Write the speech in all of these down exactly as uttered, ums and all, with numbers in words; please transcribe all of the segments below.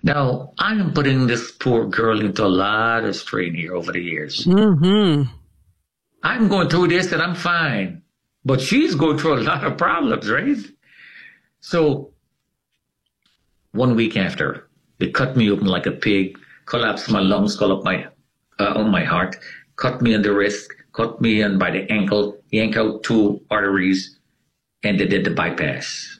Now, I'm putting this poor girl into a lot of strain here over the years. Mm-hmm. I'm going through this and I'm fine. But she's going through a lot of problems, right? So, one week after, they cut me open like a pig, collapsed my lungs, cut up my, uh, on my heart, cut me on the wrist, cut me in by the ankle, yank out two arteries, and they did the bypass.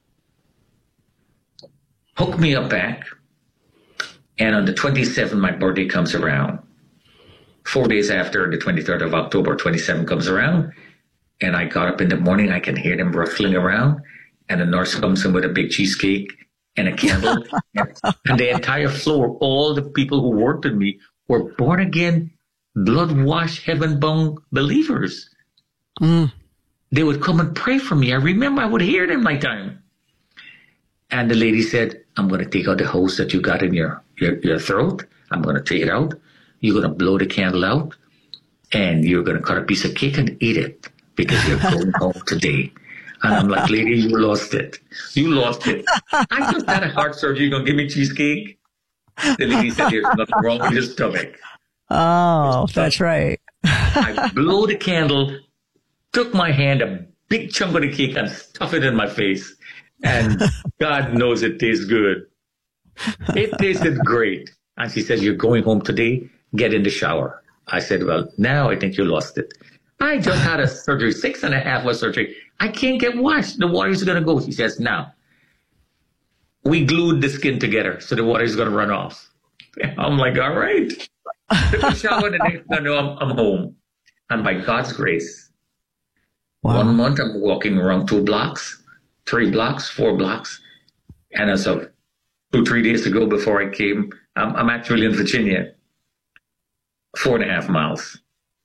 Hook me up back, and on the twenty-seventh, my birthday comes around. Four days after, the twenty-third of October, twenty-seven comes around, and I got up in the morning, I can hear them rustling around, and the nurse comes in with a big cheesecake and a candle, and the entire floor, all the people who worked with me were born again, blood-washed, heaven-bound believers. Mm. They would come and pray for me. I remember I would hear them nighttime. And the lady said, I'm going to take out the hose that you got in your, your, your throat. I'm going to take it out. You're going to blow the candle out. And you're going to cut a piece of cake and eat it because you're going home today. And I'm like, lady, you lost it. You lost it. I just had a heart surgery. You're going to give me cheesecake? The lady said, there's nothing wrong with your stomach. Oh, that's right. I blew the candle, took my hand, a big chunk of the cake, and stuffed it in my face. And God knows it tastes good. It tasted great. And she said, you're going home today? Get in the shower. I said, well, now I think you lost it. I just had a surgery, six and a half hour surgery. I can't get washed. The water's going to go. She says, now, we glued the skin together, so the water's going to run off. I'm like, all right. Took a shower, the next thing I know, I'm, I'm home. And by God's grace, wow. One month I'm walking around two blocks, three blocks, four blocks. And as of two, three days ago before I came, I'm, I'm actually in Virginia, four and a half miles.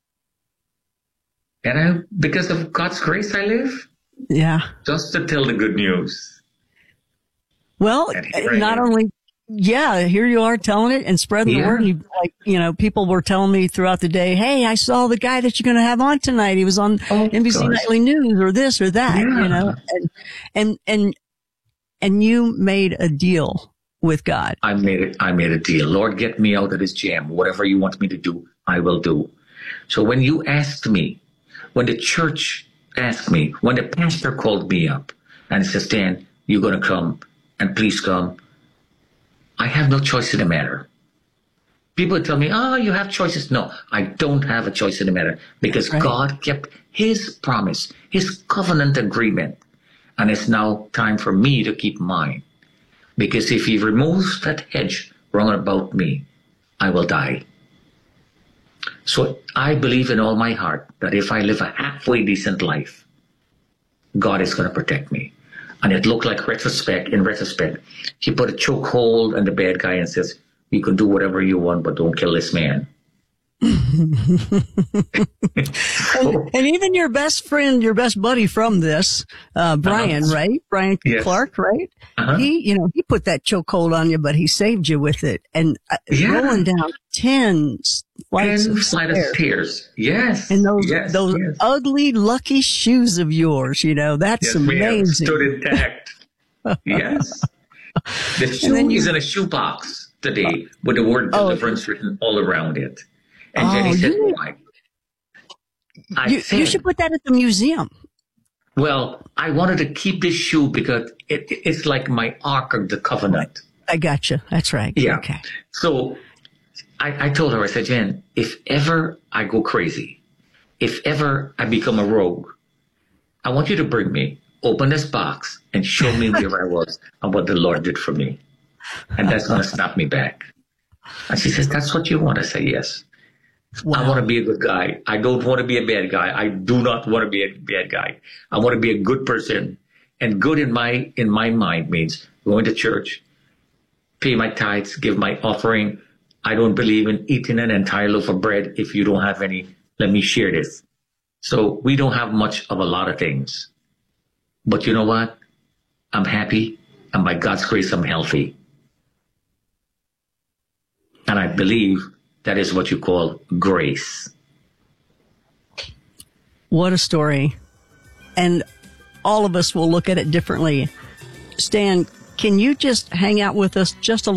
And I, because of God's grace, I live. Yeah. Just to tell the good news. Well, not only, yeah, here you are telling it and spreading yeah. the word. You, like, you know, people were telling me throughout the day, hey, I saw the guy that you're going to have on tonight. He was on oh, N B C gosh. Nightly News or this or that, yeah. you know, and, and, and, and you made a deal with God. I made it. I made a deal. Lord, get me out of this jam. Whatever you want me to do, I will do. So when you asked me, when the church asked me, when the pastor called me up and says, Stan, you're going to come and please come. I have no choice in the matter. People tell me, oh, you have choices. No, I don't have a choice in the matter because right. God kept his promise, his covenant agreement. And it's now time for me to keep mine. Because if he removes that hedge round about me, I will die. So I believe in all my heart that if I live a halfway decent life, God is going to protect me. And it looked like retrospect, in retrospect, he put a chokehold on the bad guy and says, you can do whatever you want, but don't kill this man. and, and even your best friend, your best buddy from this, uh, Brian, uh-huh. right? Brian yes. Clark, right? Uh-huh. He, you know, he put that chokehold on you, but he saved you with it. And uh, yeah. rolling down ten flights ten of flight of stairs. Yes. And those, yes. those yes. ugly, lucky shoes of yours, you know, that's yes, amazing. Stood intact. Yes. The shoe is in a shoebox today with the word deliverance oh. written all around it. And oh, Jenny said, you, why? I you, said, you should put that at the museum. Well, I wanted to keep this shoe because it, it's like my Ark of the Covenant. I gotcha. That's right. Yeah. Okay. So I, I told her, I said, Jen, if ever I go crazy, if ever I become a rogue, I want you to bring me, open this box, and show me where I was and what the Lord did for me. And that's going to snap me back. And she says, that's what you want? I say, yes. Wow. I want to be a good guy. I don't want to be a bad guy. I do not want to be a bad guy. I want to be a good person. And good in my in my mind means going to church, pay my tithes, give my offering. I don't believe in eating an entire loaf of bread if you don't have any. Let me share this. So we don't have much of a lot of things. But you know what? I'm happy. And by God's grace, I'm healthy. And I believe that is what you call grace. What a story. And all of us will look at it differently. Stan, can you just hang out with us just a